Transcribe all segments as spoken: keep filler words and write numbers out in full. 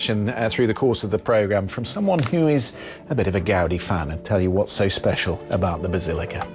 reaction uh, through the course of the programme from someone who is a bit of a Gaudi fan and tell you what's so special about the Basilica.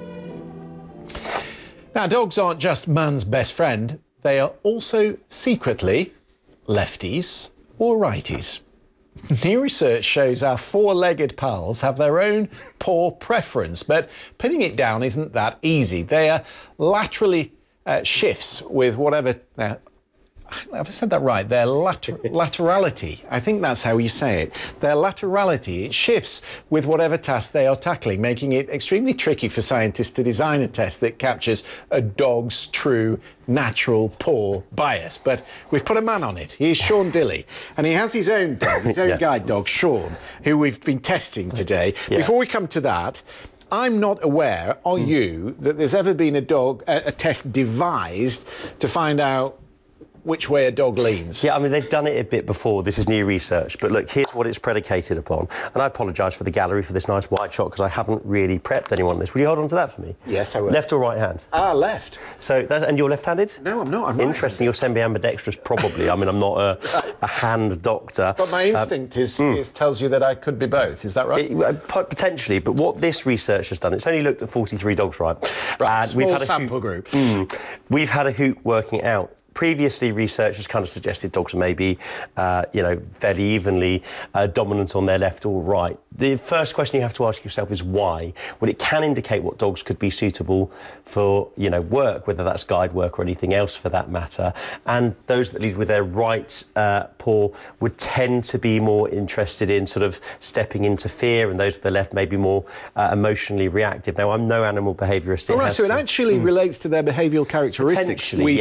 Now, dogs aren't just man's best friend, they are also secretly lefties or righties. New research shows our four-legged pals have their own paw preference, but pinning it down isn't that easy. They are laterally uh, shifts with whatever... Uh, I've said that right. Their later laterality, I think that's how you say it. Their laterality, it shifts with whatever task they are tackling, making it extremely tricky for scientists to design a test that captures a dog's true natural paw bias. But we've put a man on it. He's Sean Dilley, and he has his own dog, his own yeah. guide dog, Sean, who we've been testing today. Yeah. Before we come to that, I'm not aware, are mm. you, that there's ever been a dog, a, a test devised to find out which way a dog leans. Yeah, I mean, they've done it a bit before. This is new research. But look, here's what it's predicated upon. And I apologise for the gallery for this nice wide shot because I haven't really prepped anyone on this. Will you hold on to that for me? Yes, I will. Left or right hand? Ah, left. So, that, and you're left-handed? No, I'm not. I'm Interesting. You're semi-ambidextrous, probably. I mean, I'm not a, a hand doctor. But my instinct um, is, mm. is tells you that I could be both. Is that right? It, potentially. But what this research has done, it's only looked at forty-three dogs, right? Right, and small we've had a sample hoot, group. Mm, we've had a hoot working out. Previously, research has kind of suggested dogs are maybe, uh, you know, fairly evenly uh, dominant on their left or right. The first question you have to ask yourself is why? Well, it can indicate what dogs could be suitable for, you know, work, whether that's guide work or anything else for that matter. And those that lead with their right uh, paw would tend to be more interested in sort of stepping into fear, and those with the left may be more uh, emotionally reactive. Now, I'm no animal behaviourist. All right, so it actually mm. relates to their behavioural characteristics. We